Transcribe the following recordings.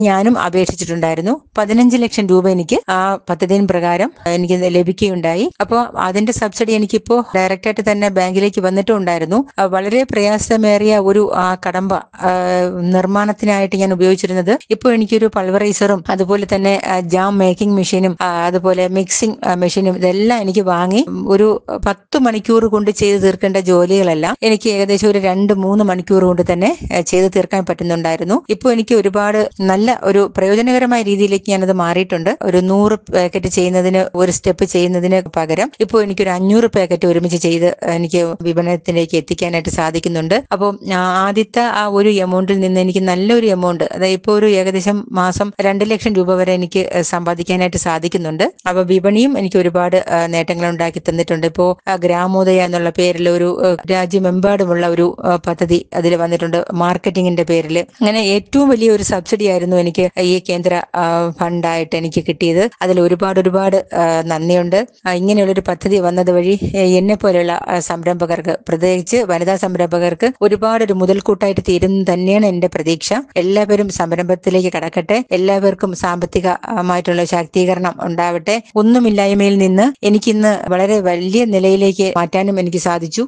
ഞാനും അപേക്ഷിച്ചിട്ടുണ്ടായിരുന്നു. 15 ലക്ഷം രൂപ എനിക്ക് ആ പദ്ധതിயின் പ്രകാരം എനിക്ക് ലഭിക്കുകയുണ്ടായി. അപ്പോൾ അതിന്റെ സബ്സിഡി എനിക്കിപ്പോ ഡയറക്റ്റായിട്ട് തന്നെ ബാങ്കിലേക്ക് വന്നിട്ടുണ്ടായിരുന്നു. വളരെ പ്രയാസമേറിയ ഒരു കടമ്പ നിർമ്മാണത്തിനായിട്ട് ഞാൻ ഉപയോഗിച്ചിരുന്നത്. ഇപ്പോൾ എനിക്കൊരു പൾവറൈസറും അതുപോലെ തന്നെ ജാം മേക്കിംഗ് മെഷീനും അതുപോലെ മിക്സിംഗ് മെഷീനും ഇതെല്ലാം എനിക്ക് വാങ്ങി ഒരു 10 മണിക്കൂർ കൊണ്ട് ചെയ്തു തീർക്കേണ്ട ജോലികളെല്ലാം എനിക്ക് ഏകദേശം ഒരു 2-3 മണിക്കൂർ കൊണ്ട് തന്നെ ചെയ്തു തീർക്കാൻ പറ്റുന്നുണ്ടായിരുന്നു. ഇപ്പോൾ എനിക്ക് ഒരുപാട് നല്ല ഒരു പ്രയോജനകരമായ രീതിയിലേക്ക് ഞാനത് മാറിയിട്ടുണ്ട്. ഒരു 100 പാക്കറ്റ് ചെയ്യുന്നതിന് ഒരു സ്റ്റെപ്പ് ചെയ്യുന്നതിന് പകരം ഇപ്പോൾ എനിക്കൊരു 500 പാക്കറ്റ് ഒരുമിച്ച് ചെയ്ത് എനിക്ക് വിപണനത്തിലേക്ക് എത്തിക്കാനായിട്ട് സാധിക്കുന്നുണ്ട്. അപ്പോൾ ആദ്യത്തെ ആ ഒരു എമൗണ്ടിൽ നിന്ന് എനിക്ക് നല്ലൊരു എമൗണ്ട്, അതായത് ഇപ്പോൾ ഒരു ഏകദേശം മാസം 2 ലക്ഷം രൂപ വരെ എനിക്ക് സമ്പാദിക്കാനായിട്ട് സാധിക്കുന്നുണ്ട്. അപ്പൊ വിപണിയും എനിക്ക് ഒരുപാട് നേട്ടങ്ങൾ ഉണ്ടാക്കി തന്നിട്ടുണ്ട്. ഇപ്പോ ഗ്രാമോദയ എന്നുള്ള പേരിൽ ഒരു രാജ്യമെമ്പാടുമുള്ള ഒരു പദ്ധതി അതിൽ വന്നിട്ടുണ്ട്, മാർക്കറ്റിംഗിന്റെ പേരിൽ. അങ്ങനെ ഏറ്റവും വലിയ ഒരു സബ്സിഡി ആയിരുന്നു എനിക്ക് ഈ കേന്ദ്ര ഫണ്ടായിട്ട് എനിക്ക് കിട്ടിയത്. അതിൽ ഒരുപാട് നന്ദിയുണ്ട്. ഇങ്ങനെയുള്ളൊരു പദ്ധതി വന്നത് വഴി എന്നെ പോലെയുള്ള സംരംഭകർക്ക്, പ്രത്യേകിച്ച് വനിതാ സംരംഭകർക്ക് ഒരുപാട് ഒരു മുതൽക്കൂട്ടായിട്ട് തീരുന്നു തന്നെയാണ് എന്റെ പ്രതീക്ഷ. എല്ലാവരും സംരംഭത്തിലേക്ക് കടക്കട്ടെ, എല്ലാവർക്കും സാമ്പത്തികമായിട്ടുള്ള ശാക്തീകരണം ഉണ്ടാവട്ടെ. ഒന്നുമില്ലായ്മയിൽ നിന്ന് എനിക്കിന്ന് വളരെ വലിയ നിലയിലേക്ക് മാറ്റാനും എനിക്ക് സാധിച്ചു.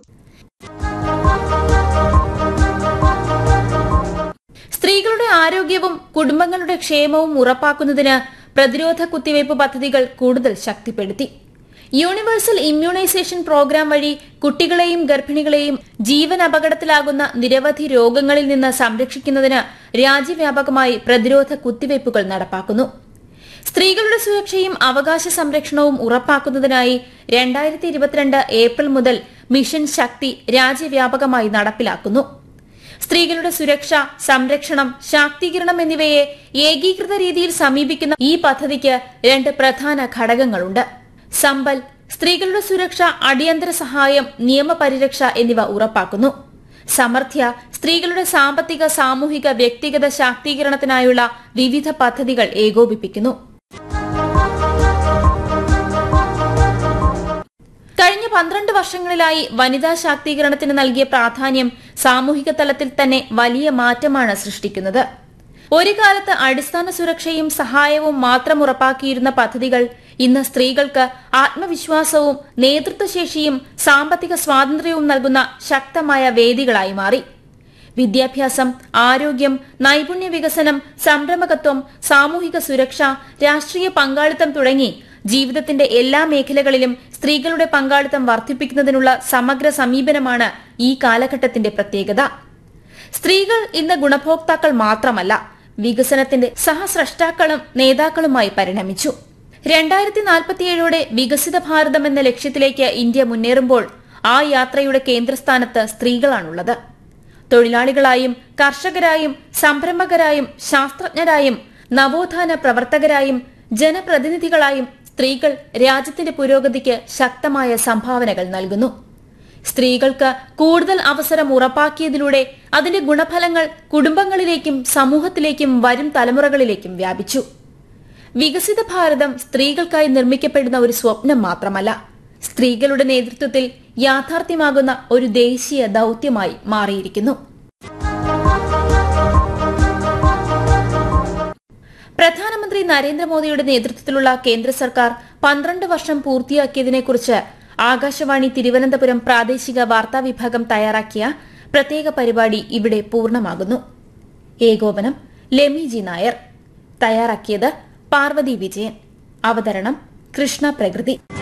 സ്ത്രീകളുടെ ആരോഗ്യവും കുടുംബങ്ങളുടെ ക്ഷേമവും ഉറപ്പാക്കുന്നതിന് പ്രതിരോധ കുത്തിവയ്പ് പദ്ധതികൾ കൂടുതൽ ശക്തിപ്പെടുത്തി. യൂണിവേഴ്സൽ ഇമ്മ്യൂണൈസേഷൻ പ്രോഗ്രാം വഴി കുട്ടികളെയും ഗർഭിണികളെയും ജീവൻ അപകടത്തിലാകുന്ന നിരവധി രോഗങ്ങളിൽ നിന്ന് സംരക്ഷിക്കുന്നതിന് രാജ്യവ്യാപകമായി പ്രതിരോധ കുത്തിവയ്പുകൾ നടപ്പാക്കുന്നു. സ്ത്രീകളുടെ സുരക്ഷയും അവകാശ സംരക്ഷണവും ഉറപ്പാക്കുന്നതിനായി 2022 ഏപ്രിൽ മുതൽ മിഷൻ ശക്തി രാജ്യവ്യാപകമായി നടപ്പിലാക്കുന്നു. സ്ത്രീകളുടെ സുരക്ഷ, സംരക്ഷണം, ശാക്തീകരണം എന്നിവയെ ഏകീകൃത രീതിയിൽ സമീപിക്കുന്ന ഈ പദ്ധതിക്ക് 2 പ്രധാന ഘടകങ്ങളുണ്ട്. സമ്പൽ, സ്ത്രീകളുടെ സുരക്ഷ, അടിയന്തര സഹായം, നിയമപരിരക്ഷ എന്നിവ ഉറപ്പാക്കുന്നു. സമർത്ഥ്യ, സ്ത്രീകളുടെ സാമ്പത്തിക, സാമൂഹിക, വ്യക്തിഗത ശാക്തീകരണത്തിനായുള്ള വിവിധ പദ്ധതികൾ ഏകോപിപ്പിക്കുന്നു. കഴിഞ്ഞ 12 വർഷങ്ങളിലായി വനിതാ ശാക്തീകരണത്തിന് നൽകിയ പ്രാധാന്യം സാമൂഹിക തലത്തിൽ തന്നെ വലിയ മാറ്റമാണ് സൃഷ്ടിക്കുന്നത്. ഒരു കാലത്ത് അടിസ്ഥാന സുരക്ഷയും സഹായവും മാത്രം ഉറപ്പാക്കിയിരുന്ന പദ്ധതികൾ ഇന്ന് സ്ത്രീകൾക്ക് ആത്മവിശ്വാസവും നേതൃത്വശേഷിയും സാമ്പത്തിക സ്വാതന്ത്ര്യവും നൽകുന്ന ശക്തമായ വേദികളായി മാറി. വിദ്യാഭ്യാസം, ആരോഗ്യം, നൈപുണ്യ വികസനം, സംരംഭകത്വം, സാമൂഹിക സുരക്ഷ, രാഷ്ട്രീയ പങ്കാളിത്തം തുടങ്ങി ജീവിതത്തിന്റെ എല്ലാ മേഖലകളിലും സ്ത്രീകളുടെ പങ്കാളിത്തം വർദ്ധിപ്പിക്കുന്നതിനുള്ള സമഗ്ര സമീപനമാണ് ഈ കാലഘട്ടത്തിന്റെ പ്രത്യേകത. സ്ത്രീകൾ ഇന്ന് ഗുണഭോക്താക്കൾ മാത്രമല്ല, വികസനത്തിന്റെ സഹസ്രഷ്ടാക്കളും നേതാക്കളുമായി പരിണമിച്ചു. 2047 വികസിത ഭാരതം എന്ന ലക്ഷ്യത്തിലേക്ക് ഇന്ത്യ മുന്നേറുമ്പോൾ ആ യാത്രയുടെ കേന്ദ്രസ്ഥാനത്ത് സ്ത്രീകളാണുള്ളത്. തൊഴിലാളികളായും കർഷകരായും സംരംഭകരായും ശാസ്ത്രജ്ഞരായും നവോത്ഥാന പ്രവർത്തകരായും ജനപ്രതിനിധികളായും സ്ത്രീകൾ രാജ്യത്തിന്റെ പുരോഗതിക്ക് ശക്തമായ സംഭാവനകൾ നൽകുന്നു. സ്ത്രീകൾക്ക് കൂടുതൽ അവസരം ഉറപ്പാക്കിയതിലൂടെ അതിന്റെ ഗുണഫലങ്ങൾ കുടുംബങ്ങളിലേക്കും സമൂഹത്തിലേക്കും വരും തലമുറകളിലേക്കും വ്യാപിച്ചു. വികസിത ഭാരതം സ്ത്രീകൾക്കായി നിർമ്മിക്കപ്പെടുന്ന ഒരു സ്വപ്നം മാത്രമല്ല, സ്ത്രീകളുടെ നേതൃത്വത്തിൽ യാഥാർത്ഥ്യമാകുന്ന ഒരു ദേശീയ ദൌത്യമായി മാറിയിരിക്കുന്നു. പ്രധാനമന്ത്രി നരേന്ദ്രമോദിയുടെ നേതൃത്വത്തിലുള്ള കേന്ദ്ര സർക്കാർ 12 വർഷം പൂർത്തിയാക്കിയതിനെക്കുറിച്ച് ആകാശവാണി തിരുവനന്തപുരം പ്രാദേശിക വാർത്താ വിഭാഗം തയ്യാറാക്കിയ പ്രത്യേക പരിപാടി ഇവിടെ പൂർണ്ണമാകുന്നു. ഏകോപനം ലെമി ജി നായർ. തയ്യാറാക്കിയത് പാർവതി വിജയൻ. അവതരണം കൃഷ്ണ പ്രകൃതി.